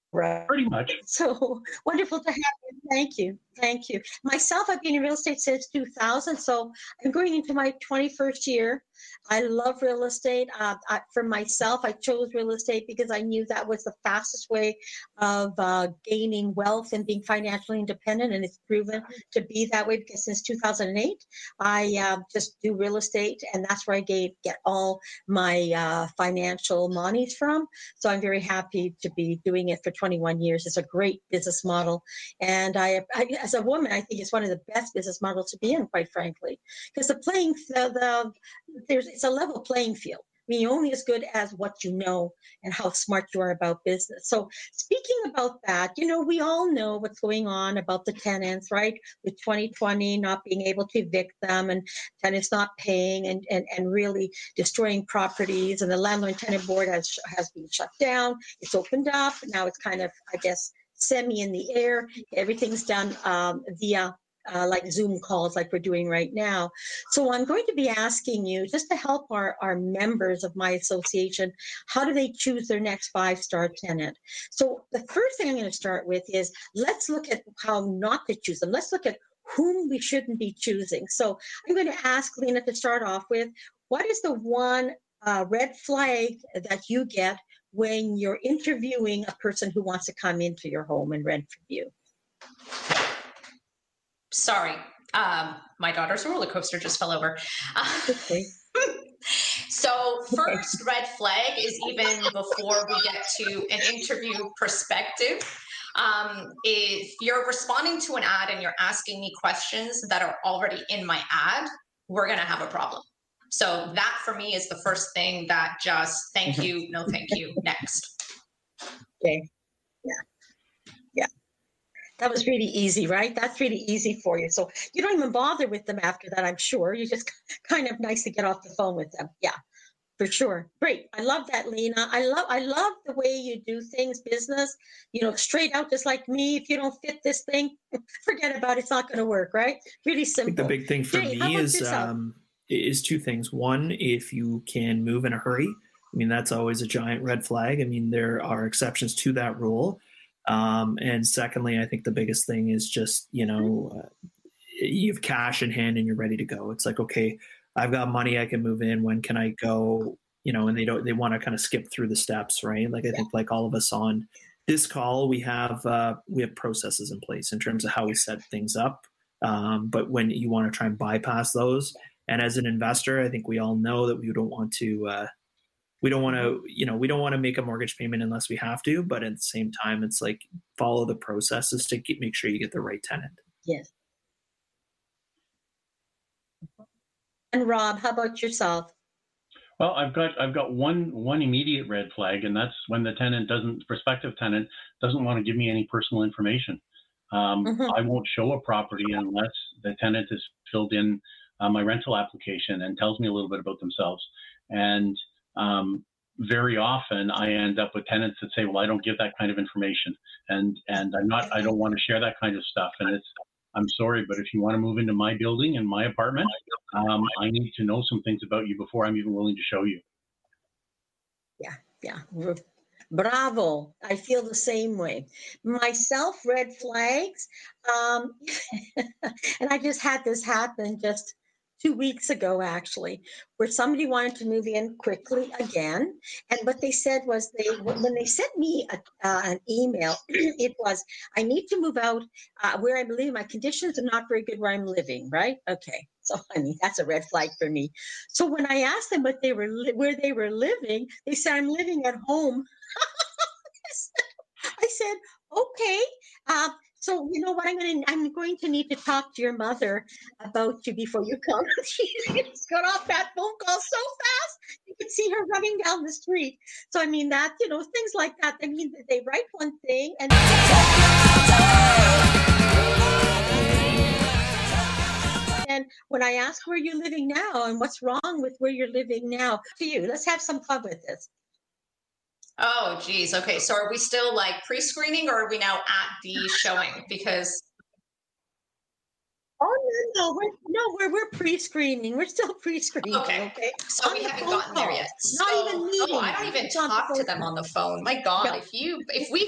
Right. Pretty much. So wonderful to have you. Thank you. Thank you. Myself, I've been in real estate since 2000. So I'm going into my 21st year. I love real estate. For myself, I chose real estate because I knew that was the fastest way of gaining wealth and being financially independent. And it's proven to be that way because since 2008, I just do real estate. And that's where get all my financial monies from. So I'm very happy to be doing it for 21 years. It's a great business model. And as a woman, I think it's one of the best business models to be in, quite frankly, because it's a level playing field. I mean, you're only as good as what you know and how smart you are about business. So speaking about that, we all know what's going on about the tenants, right? With 2020 not being able to evict them and tenants not paying and really destroying properties. And the landlord and tenant board has been shut down. It's opened up. Now it's kind of, I guess, semi in the air. Everything's done via like Zoom calls like we're doing right now. So I'm going to be asking you just to help our members of my association, how do they choose their next 5-star tenant? So the first thing I'm going to start with is let's look at how not to choose them. Let's look at whom we shouldn't be choosing. So I'm going to ask Lena to start off with, what is the one red flag that you get when you're interviewing a person who wants to come into your home and rent from you? Sorry, my daughter's roller coaster just fell over. Okay. So first red flag is even before we get to an interview perspective. If you're responding to an ad and you're asking me questions that are already in my ad, we're going to have a problem. So that for me is the first thing that just thank you, no thank you, next. Okay. Yeah. That was really easy, right? That's really easy for you. So you don't even bother with them after that, I'm sure. You just kind of nice to get off the phone with them. Yeah, for sure. Great. I love that, Lena. I love the way you do things, business, straight out, just like me. If you don't fit this thing, forget about it. It's not going to work, right? Really simple. I think the big thing for me is two things. One, if you can move in a hurry, I mean, that's always a giant red flag. I mean, there are exceptions to that rule. And secondly, I think the biggest thing is just, you have cash in hand and you're ready to go. It's like, okay, I've got money, I can move in. When can I go? And they want to kind of skip through the steps, right? Like, I think like all of us on this call, we have processes in place in terms of how we set things up. But when you want to try and bypass those, and as an investor, I think we all know that we don't want to make a mortgage payment unless we have to, but at the same time, it's like follow the processes to make sure you get the right tenant. Yes. And Rob, how about yourself? Well, I've got one immediate red flag, and that's when the prospective tenant doesn't want to give me any personal information. I won't show a property unless the tenant has filled in my rental application and tells me a little bit about themselves. And very often I end up with tenants that say, well, I don't give that kind of information and I don't want to share that kind of stuff. And I'm sorry, but if you want to move into my building and my apartment, I need to know some things about you before I'm even willing to show you. Yeah. Bravo. I feel the same way. Myself, red flags. And I just had this happen just 2 weeks ago, actually, where somebody wanted to move in quickly again. And what they said was when they sent me an email, it was, I need to move out where I'm living. My conditions are not very good where I'm living, right? Okay. So, I mean, that's a red flag for me. So when I asked them where they were living, they said, I'm living at home. I said, okay. So you know what? I'm going to need to talk to your mother about you before you come. She just got off that phone call so fast, you could see her running down the street. So I mean that, things like that. I mean, they write one thing and when I ask where you're living now and what's wrong with where you're living now, to you, let's have some fun with this. Oh, geez. Okay. So are we still like pre-screening or are we now at the showing? Because. Oh, no, we're pre-screening. We're still pre-screening. Okay. So we haven't gotten there yet. Not even meeting. I don't even talk to them on the phone. My God, if we